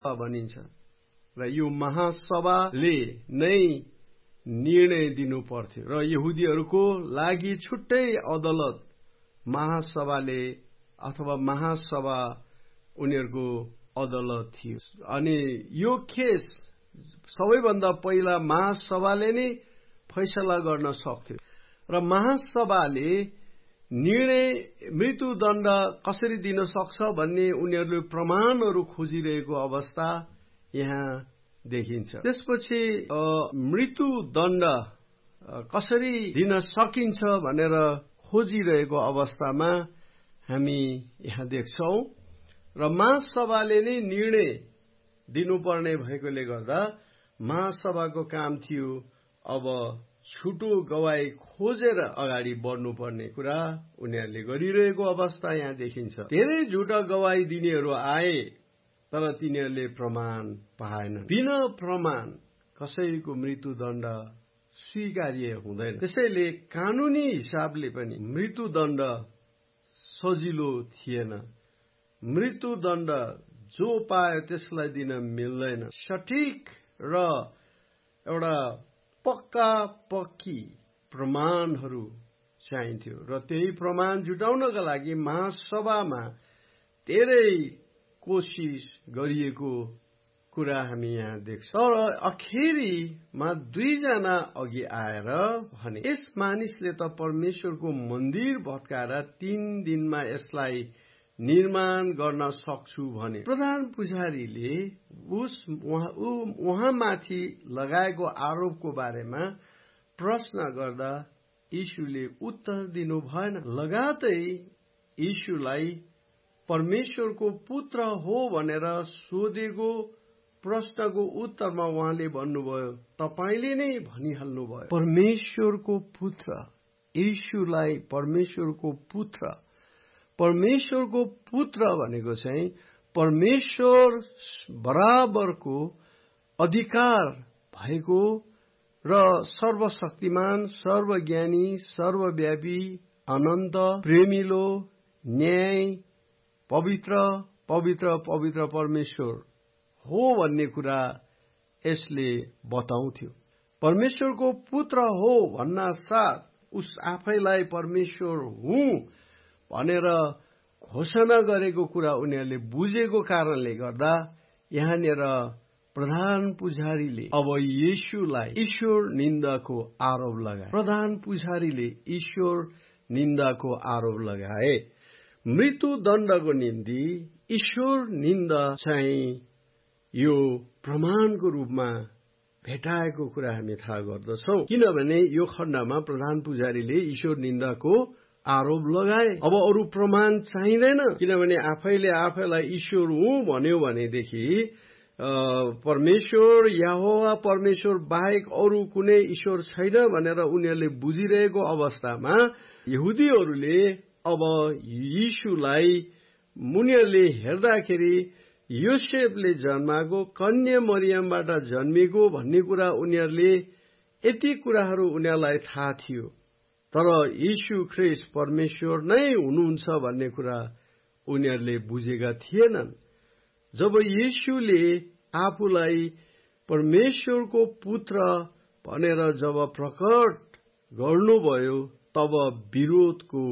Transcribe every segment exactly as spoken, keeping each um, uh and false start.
भनिन्छ र यो महासभाले नै निर्णय दिनु पर्थ्यो र यहुदीहरूको लागि छुट्टै अदालत महासभाले अथवा महासभा उनीहरूको अदालत थियो अनि यो केस सबैभन्दा पहिला महासभाले नै फैसला गर्न सक्थ्यो र महासभाले निर्णय मृत्युदण्ड कसरी दिन सक्छ भन्ने उनीहरूले प्रमाणहरू खोजिरहेको अवस्था यहाँ देखिन्छ। त्यसपछि मृत्युदण्ड कसरी दिन सकिन्छ भनेर खोजिरहेको अवस्थामा हामी यहाँ देख्छौं र महासभाले नै निर्णय दिनुपर्ने भएकोले गर्दा महासभाको काम थियो अब छुटो गवाई खोजेर अगाडि बढ्नुपर्ने कुरा उनीहरूले गरिरहेको अवस्था यहाँ देखिन्छ। धेरै झुटा गवाई दिनेहरू आए तर तिनीहरूले प्रमाण पाएनन्। बिना प्रमाण कसैको मृत्युदण्ड स्वीकार्य हुँदैन। त्यसैले कानूनी हिसाबले पनि मृत्युदण्ड सजिलो थिएन। मृत्युदण्ड जो पायो त्यसलाई दिन मिल्दैन। सठिक र एउटा पक्का पक्की प्रमाणहरू चाहिन्थ्यो र त्यही प्रमाण जुटाउनका लागि महासभामा धेरै कोशिश गरिएको कुरा हामी यहाँ देख्छौं। तर अखेरीमा दुईजना अघि आएर भने यस मानिसले त परमेश्वरको मन्दिर भत्काएर तीन दिनमा यसलाई निर्माण गर्न सक्छु भने प्रधान पुजारीले उस उहाँमाथि लगाएको आरोपको बारेमा प्रश्न गर्दा यीशुले उत्तर दिनु भएन। लगातै यीशुलाई परमेश्वरको पुत्र हो भनेर सोधेको प्रश्नको उत्तरमा उहाँले भन्नुभयो, तपाईले नै भनिहाल्नुभयो परमेश्वरको पुत्र। यीशुलाई परमेश्वरको पुत्र परमेश्वरको पुत्र भनेको चाहिँ परमेश्वर बराबरको अधिकार भएको र सर्वशक्तिमान, सर्वज्ञानी, सर्वव्यापी, अनन्त, प्रेमिलो, न्याय, पवित्र पवित्र पवित्र परमेश्वर हो भन्ने कुरा यसले बताउँथ्यो। परमेश्वरको पुत्र हो भन्ना साथ उस आफैलाई परमेश्वर हुँ भनेर घोषणा गरेको कुरा उनीहरूले बुझेको कारणले गर्दा यहाँनिर प्रधान पुजारीले अब येशूलाई ईश्वर निन्दाको आरोप लगाए। प्रधान पुजारीले ईश्वर निन्दाको आरोप लगाए। मृत्युदण्डको निम्ति ईश्वर निन्दा चाहिँ यो प्रमाणको रूपमा भेटाएको कुरा हामी थाहा गर्दछौं। किनभने यो खण्डमा प्रधान पुजारीले ईश्वर निन्दाको आरोप लगाए। अब अरू प्रमाण चाहिँदैन, किनभने आफैले आफैलाई ईश्वर हुँ भन्यो भनेदेखि परमेश्वर यहोवा परमेश्वर बाहेक अरू कुनै ईश्वर छैन भनेर उनीहरूले बुझिरहेको अवस्थामा यहुदीहरूले अब यीशुलाई उनीहरूले हेर्दाखेरि योसेफले जन्माएको कन्या मरियमबाट जन्मेको भन्ने कुरा उनीहरूले यति कुराहरू उनीहरूलाई थाहा थियो। तर यीशु ख्रीष्ट परमेश्वर नै हुनुहुन्छ भन्ने कुरा उनीहरूले बुझेका थिएनन्। जब यीशुले आफूलाई परमेश्वरको पुत्र भनेर जब प्रकट गर्नुभयो तब विरोधको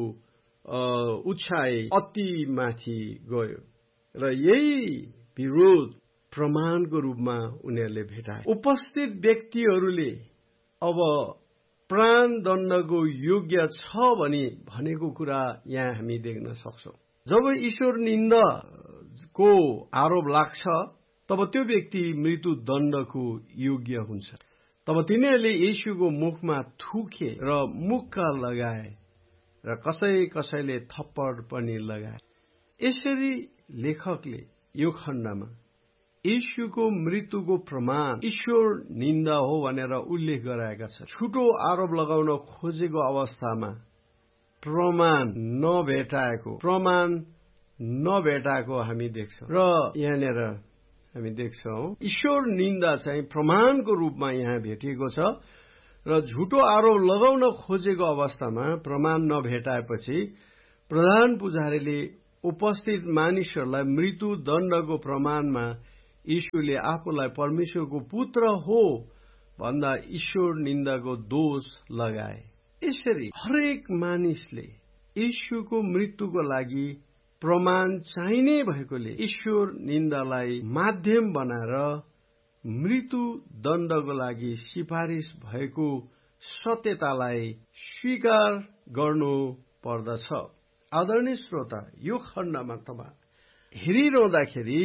उचाइ अति माथि गयो र यही विरोध प्रमाणको रूपमा उनीहरूले भेटाए। उपस्थित व्यक्तिहरूले अब प्राण दण्डको योग्य छ भनी भनेको कुरा यहाँ हामी देख्न सक्छौं। जब ईश्वर निन्दाको आरोप लाग्छ तब त्यो व्यक्ति मृत्यु दण्डको योग्य हुन्छ। तब तिनीहरूले येशूको मुखमा थुके र मुक्का लगाए र कसै कसैले थप्पड पनि लगाए। यसरी लेखकले यो खण्डमा येशूको मृत्युको प्रमाण ईश्वर निन्दा हो भनेर उल्लेख गराएका छन्। छुटो आरोप लगाउन खोजेको अवस्थामा प्रमाण नभेटाएको प्रमाण नभेटाएको हामी देख्छौं र यहाँनिर हामी देख्छौं ईश्वर निन्दा चाहिँ प्रमाणको रूपमा यहाँ भेटिएको छ र झुटो आरोप लगाउन खोजेको अवस्थामा प्रमाण नभेटाएपछि प्रधान पुजारीले उपस्थित मानिसहरूलाई मृत्यु दण्डको प्रमाणमा यीशुले आफूलाई परमेश्वरको पुत्र हो भन्दा ईश्वर निन्दाको दोष लगाए। यसरी हरेक मानिसले यीशुको मृत्युको लागि प्रमाण चाहिने भएकोले ईश्वर निन्दालाई माध्यम बनाएर मृत्यु दण्डको लागि सिफारिस भएको सत्यतालाई स्वीकार गर्नु पर्दछ। आदरणीय श्रोता, यो खण्डमा तपाईँ हेरिरहँदाखेरि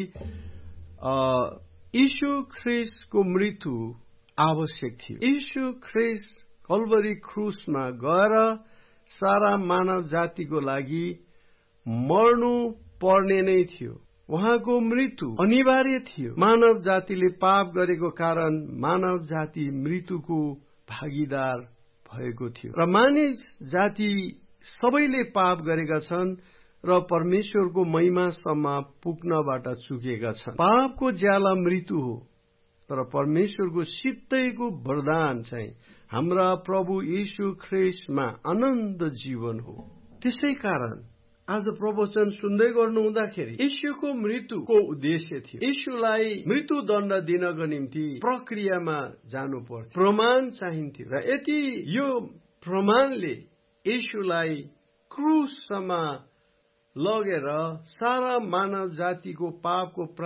यीशु ख्रीष्टको मृत्यु आवश्यक थियो। यीशु ख्रीष्ट कल्वरी क्रुसमा गएर सारा मानव जातिको लागि मर्नु पर्ने नै थियो। उहाँको मृत्यु अनिवार्य थियो। मानव जातिले पाप गरेको कारण मानव जाति मृत्युको भागीदार भएको थियो र मानिस जाति सबैले पाप गरेका छन् र परमेश्वरको महिमासम्म पुग्नबाट चुकेका छन्। पापको ज्याला मृत्यु हो, तर परमेश्वरको सित्तैको वरदान चाहिँ हाम्रा प्रभु यीशु ख्रीष्टमा अनन्त जीवन हो। त्यसै कारण आज प्रवचन सुन्दै गर्नु हुँदाखेरि यीशुको मृत्युको उद्देश्य थियो यीशुलाई मृत्यु दण्ड दिनको निम्ति प्रक्रियामा जानु पर्थ्यो, प्रमाण चाहिन्थ्यो र यति यो प्रमाणले यीशुलाई क्रुसमा लगेर सारा मानव जातिको पापको